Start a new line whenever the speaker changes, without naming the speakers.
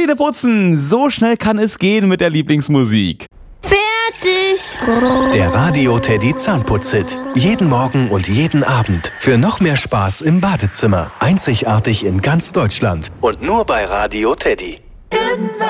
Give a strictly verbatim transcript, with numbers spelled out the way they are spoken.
Zähne putzen, so schnell kann es gehen mit der Lieblingsmusik.
Fertig!
Der Radio Teddy Zahnputz-Hit. Jeden Morgen und jeden Abend. Für noch mehr Spaß im Badezimmer. Einzigartig in ganz Deutschland. Und nur bei Radio Teddy.